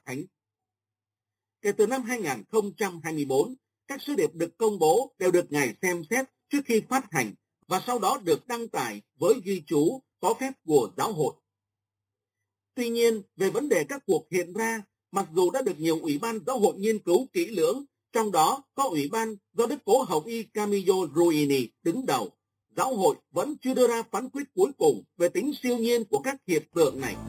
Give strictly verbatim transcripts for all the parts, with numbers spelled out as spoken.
thánh. Kể từ năm hai nghìn không trăm hai mươi tư, các sứ điệp được công bố đều được Ngài xem xét trước khi phát hành và sau đó được đăng tải với ghi chú có phép của giáo hội. Tuy nhiên, về vấn đề các cuộc hiện ra, mặc dù đã được nhiều ủy ban giáo hội nghiên cứu kỹ lưỡng, trong đó có ủy ban do Đức Cố Hồng Y Camillo Ruini đứng đầu, giáo hội vẫn chưa đưa ra phán quyết cuối cùng về tính siêu nhiên của các hiện tượng này.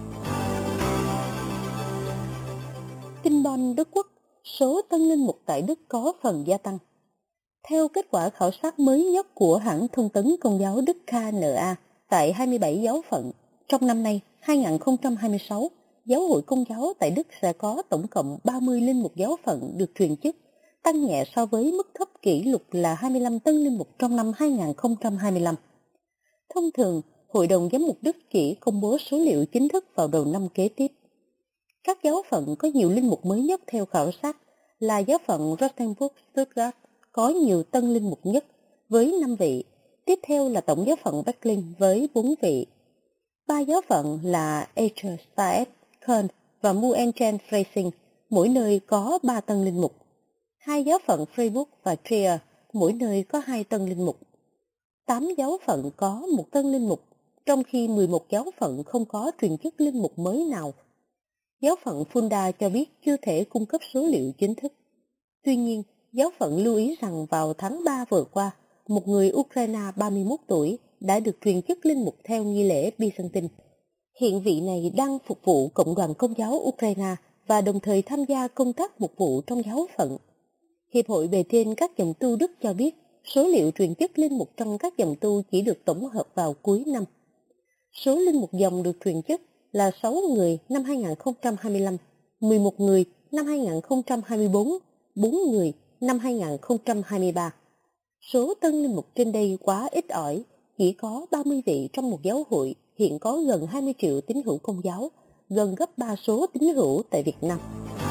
Kinh Bonn, Đức Quốc, số tân linh mục tại Đức có phần gia tăng. Theo kết quả khảo sát mới nhất của hãng thông tấn Công giáo Đức ca en a tại hai mươi bảy giáo phận, trong năm nay hai nghìn không trăm hai mươi sáu, giáo hội Công giáo tại Đức sẽ có tổng cộng ba mươi linh mục giáo phận được truyền chức, tăng nhẹ so với mức thấp kỷ lục là hai mươi lăm tân linh mục trong năm hai nghìn không trăm hai mươi lăm. Thông thường, Hội đồng Giám mục Đức chỉ công bố số liệu chính thức vào đầu năm kế tiếp. Các giáo phận có nhiều linh mục mới nhất theo khảo sát là giáo phận Rotenburg Stuttgart có nhiều tân linh mục nhất với năm vị, tiếp theo là tổng giáo phận Berlin với bốn vị. Ba giáo phận là Eichstätt, Köln và Münchenfreising, mỗi nơi có ba tân linh mục. Hai giáo phận Freiburg và Trier, mỗi nơi có hai tân linh mục. Tám giáo phận có một tân linh mục, trong khi mười một giáo phận không có truyền chức linh mục mới nào. Giáo phận Fulda cho biết chưa thể cung cấp số liệu chính thức. Tuy nhiên, giáo phận lưu ý rằng vào tháng ba vừa qua, một người Ukraine ba mươi mốt tuổi đã được truyền chức linh mục theo nghi lễ Byzantine. Hiện vị này đang phục vụ Cộng đoàn Công giáo Ukraine và đồng thời tham gia công tác mục vụ trong giáo phận. Hiệp hội bề trên các dòng tu Đức cho biết số liệu truyền chức linh mục trong các dòng tu chỉ được tổng hợp vào cuối năm. Số linh mục dòng được truyền chức là sáu người năm hai nghìn không trăm hai mươi lăm, mười một người năm hai nghìn không trăm hai mươi tư, bốn người năm hai nghìn không trăm hai mươi ba. Số tân linh mục trên đây quá ít ỏi, chỉ có ba mươi vị trong một giáo hội, hiện có gần hai mươi triệu tín hữu Công giáo, gần gấp ba số tín hữu tại Việt Nam.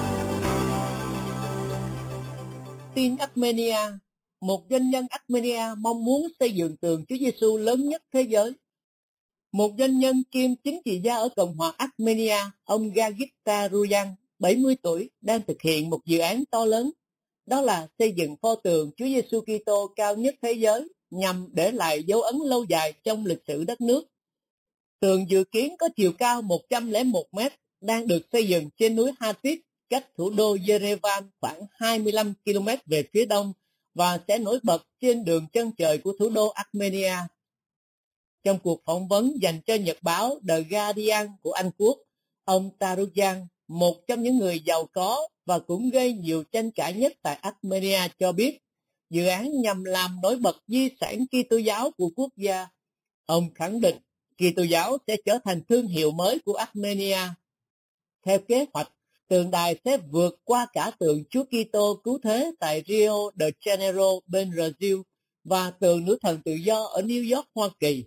Tin Armenia, một doanh nhân Armenia mong muốn xây dựng tượng Chúa Giêsu lớn nhất thế giới. Một doanh nhân kiêm chính trị gia ở Cộng hòa Armenia, ông Gagit Taruyan, bảy mươi tuổi, đang thực hiện một dự án to lớn, đó là xây dựng pho tượng Chúa Giêsu Kitô cao nhất thế giới nhằm để lại dấu ấn lâu dài trong lịch sử đất nước. Tượng dự kiến có chiều cao một trăm lẻ một mét, đang được xây dựng trên núi Hatip, cách thủ đô Yerevan khoảng hai mươi lăm ki lô mét về phía đông và sẽ nổi bật trên đường chân trời của thủ đô Armenia. Trong cuộc phỏng vấn dành cho nhật báo The Guardian của Anh Quốc, ông Taruyan, một trong những người giàu có và cũng gây nhiều tranh cãi nhất tại Armenia, cho biết dự án nhằm làm nổi bật di sản Kitô giáo của quốc gia. Ông khẳng định Kitô giáo sẽ trở thành thương hiệu mới của Armenia. Theo kế hoạch, tượng đài sẽ vượt qua cả tượng Chúa Kitô cứu thế tại Rio de Janeiro bên Brazil và tượng nữ thần tự do ở New York, Hoa Kỳ.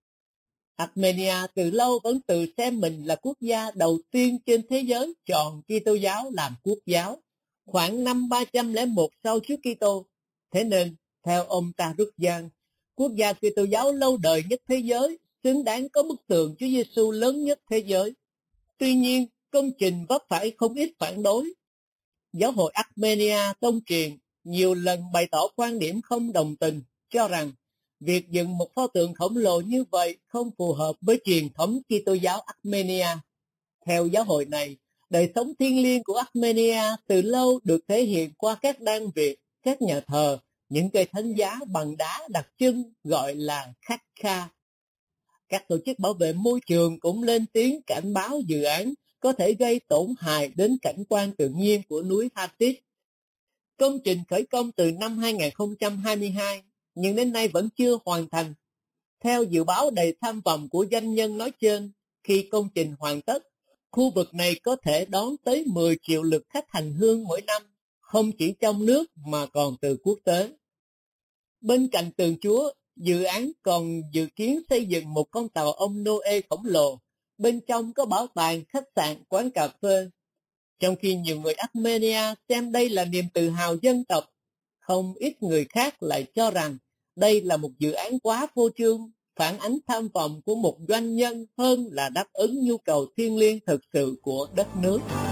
Armenia từ lâu vẫn tự xem mình là quốc gia đầu tiên trên thế giới chọn Kitô giáo làm quốc giáo, khoảng năm ba trăm lẻ một sau Chúa Kitô. Thế nên, theo ông Taruyan, quốc gia Kitô giáo lâu đời nhất thế giới xứng đáng có bức tượng Chúa Giêsu lớn nhất thế giới. Tuy nhiên, công trình vấp phải không ít phản đối. Giáo hội Armenia tông truyền nhiều lần bày tỏ quan điểm không đồng tình, cho rằng việc dựng một pho tượng khổng lồ như vậy không phù hợp với truyền thống Kitô giáo Armenia. Theo giáo hội này, đời sống thiêng liêng của Armenia từ lâu được thể hiện qua các đan viện, các nhà thờ, những cây thánh giá bằng đá đặc trưng gọi là khakha. Các tổ chức bảo vệ môi trường cũng lên tiếng cảnh báo dự án có thể gây tổn hại đến cảnh quan tự nhiên của núi Hatip. Công trình khởi công từ năm hai nghìn không trăm hai mươi hai, nhưng đến nay vẫn chưa hoàn thành. Theo dự báo đầy tham vọng của doanh nhân nói trên, khi công trình hoàn tất, khu vực này có thể đón tới mười triệu lượt khách hành hương mỗi năm, không chỉ trong nước mà còn từ quốc tế. Bên cạnh tượng Chúa, dự án còn dự kiến xây dựng một con tàu ông Noe khổng lồ, bên trong có bảo tàng, khách sạn, quán cà phê. Trong khi nhiều người Armenia xem đây là niềm tự hào dân tộc, không ít người khác lại cho rằng đây là một dự án quá phô trương, phản ánh tham vọng của một doanh nhân hơn là đáp ứng nhu cầu thiêng liêng thực sự của đất nước.